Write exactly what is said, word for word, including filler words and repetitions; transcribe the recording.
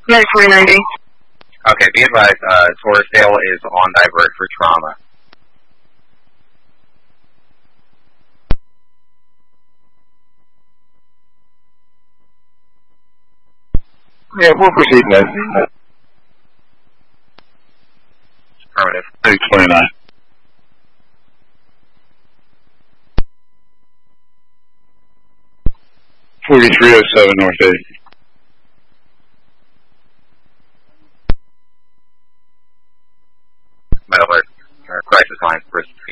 ninety-four ninety. Okay, be advised, uh, Torresdale is on divert for trauma. Yeah, we'll proceed next. Affirmative. eight twenty-nine. forty-three oh seven North eight. Med alert. Or crisis line.